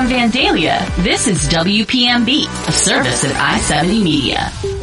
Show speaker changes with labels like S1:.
S1: Vandalia, this is WPMB, a service of I-70 Media.